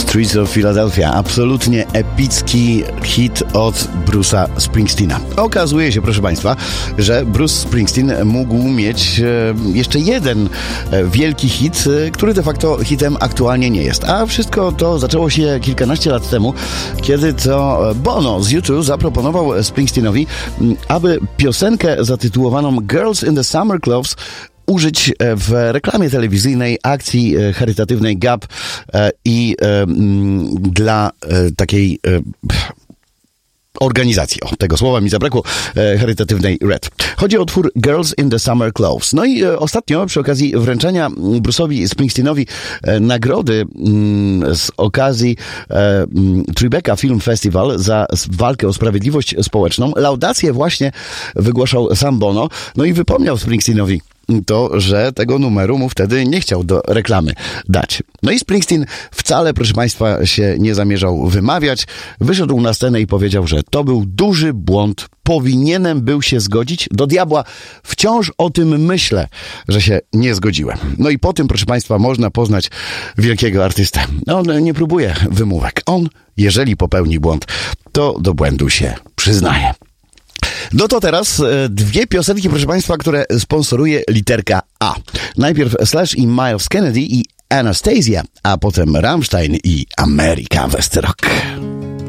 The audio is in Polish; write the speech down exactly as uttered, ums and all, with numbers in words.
Streets of Philadelphia. Absolutnie epicki hit od Bruce'a Springsteena. Okazuje się, proszę Państwa, że Bruce Springsteen mógł mieć jeszcze jeden wielki hit, który de facto hitem aktualnie nie jest. A wszystko to zaczęło się kilkanaście lat temu, kiedy to Bono z U two zaproponował Springsteenowi, aby piosenkę zatytułowaną Girls in the Summer Clothes użyć w reklamie telewizyjnej akcji charytatywnej Gap i dla takiej organizacji, o, tego słowa mi zabrakło, charytatywnej Red. Chodzi o utwór Girls in the Summer Clothes. No i ostatnio przy okazji wręczenia Bruce'owi Springsteenowi nagrody z okazji Tribeca Film Festival za walkę o sprawiedliwość społeczną, laudację właśnie wygłaszał sam Bono, no i wypomniał Springsteenowi to, że tego numeru mu wtedy nie chciał do reklamy dać. No i Springsteen wcale, proszę Państwa, się nie zamierzał wymawiać. Wyszedł na scenę i powiedział, że to był duży błąd. Powinienem był się zgodzić. Do diabła wciąż o tym myślę, że się nie zgodziłem. No i po tym, proszę Państwa, można poznać wielkiego artystę. On nie próbuje wymówek. On, jeżeli popełni błąd, to do błędu się przyznaje. No to teraz dwie piosenki, proszę Państwa, które sponsoruje literka A. Najpierw Slash i Miles Kennedy i Anastasia, a potem Rammstein i America West Rock.